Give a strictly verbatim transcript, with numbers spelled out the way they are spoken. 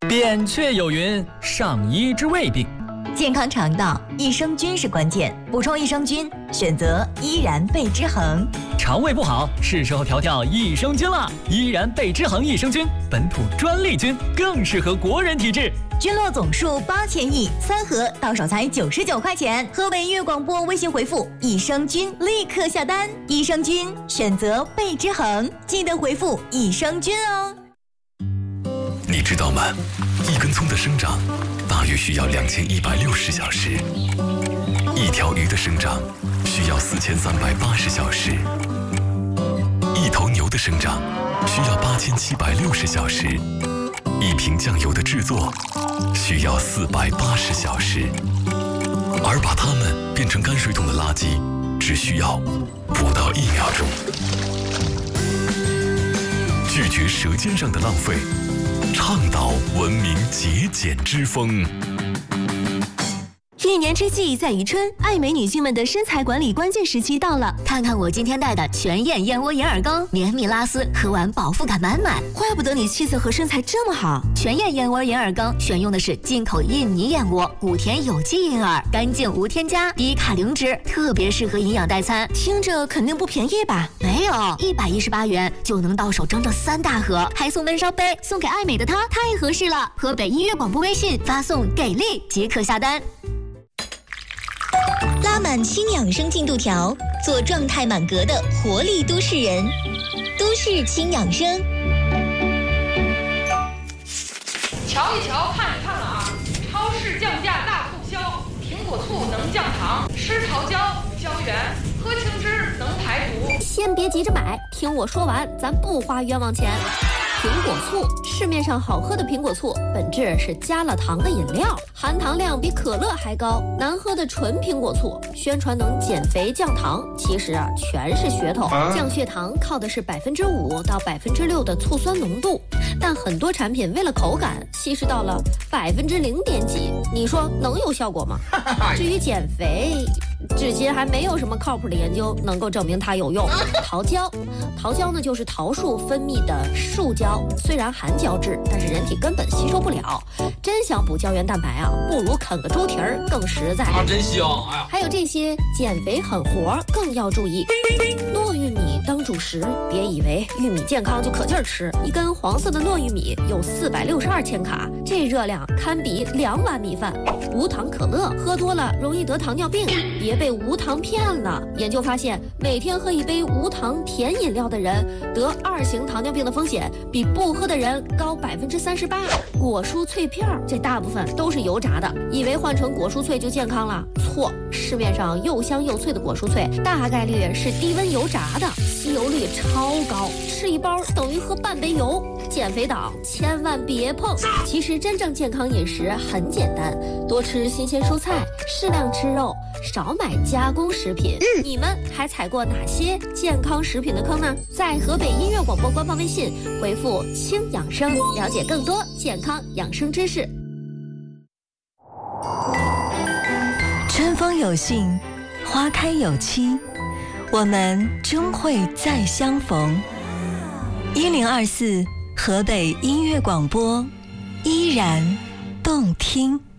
扁鹊有云：上医治未病。 健康肠道，益生菌是关键。补充益生菌，选择依然贝之恒。 肠胃不好，是时候调调益生菌了。依然贝之恒益生菌，本土专利菌，更适合国人体质。 菌落总数八千亿，三盒到手才九十九块钱。河北音乐广播微信回复益生菌，立刻下单。益生菌选择贝之恒，记得回复益生菌哦。 你知道吗？一根葱的生长大约需要两千一百六十小时，一条鱼的生长需要四千三百八十小时，一头牛的生长需要八千七百六十小时，一瓶酱油的制作需要四百八十小时，而把它们变成泔水桶的垃圾只需要不到一秒钟。拒绝舌尖上的浪费，倡导文明节俭之风。 一年之计在于春，爱美女性们的身材管理关键时期到了。 看看我今天带的全燕燕窝银耳羹，绵密拉丝，喝完饱腹感满满。 怪不得你气色和身材这么好。 全燕燕窝银耳羹选用的是进口印尼燕窝，谷田有机银耳，干净无添加，低卡零脂，特别适合营养代餐。 听着肯定不便宜吧？ 没有，一百一十八元就能到手整整三大盒，还送温烧杯，送给爱美的她太合适了。河北音乐广播微信发送给力即可下单。 拉满轻养生进度条，做状态满格的活力都市人。都市轻养生。 瞧一瞧，看一看了啊！超市降价大促销，苹果醋能降糖，吃桃胶无胶原，喝青汁能排毒。 先别急着买，听我说完，咱不花冤枉钱。苹果醋，市面上好喝的苹果醋本质是加了糖的饮料，含糖量比可乐还高。难喝的纯苹果醋宣传能减肥降糖，其实啊全是噱头。降血糖靠的是百分之五到百分之六的醋酸浓度，但很多产品为了口感稀释到了百分之零点几，你说能有效果吗？至于减肥，至今还没有什么靠谱的研究能够证明它有用。桃胶，桃胶呢就是桃树分泌的树胶。虽然含胶质，但是人体根本吸收不了。真想补胶原蛋白啊，不如啃个猪蹄儿更实在。 啊，真香！哎呀， 还有这些减肥狠活更要注意。糯玉米当主食，别以为玉米健康就可劲儿吃。一根黄色的糯玉米有四百六十二千卡，这热量堪比两碗米饭。无糖可乐喝多了容易得糖尿病，别被无糖骗了。研究发现，每天喝一杯无糖甜饮料的人，得二型糖尿病的风险比不喝的人高百分之三十八。果蔬脆片这大部分都是油炸的，以为换成果蔬脆就健康了？错，市面上又香又脆的果蔬脆，大概率是低温油炸的，吸油率超高，吃一包等于喝半杯油。减肥党千万别碰。其实真正健康饮食很简单，多吃新鲜蔬菜，适量吃肉，少买加工食品。嗯、你们还踩过哪些健康食品的坑呢？在河北音乐广播官方微信回复轻养生，了解更多健康养生知识。 春风有信，花开有期，我们终会再相逢。一零二四河北音乐广播，依然动听。